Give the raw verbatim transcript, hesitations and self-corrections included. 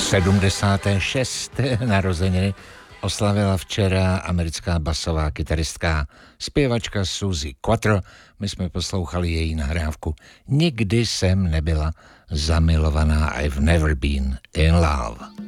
sedmdesáté šesté narozeniny oslavila včera americká basová kytaristka, zpěvačka Suzi Quatro. My jsme poslouchali její nahrávku Nikdy jsem nebyla zamilovaná, I've never been in love.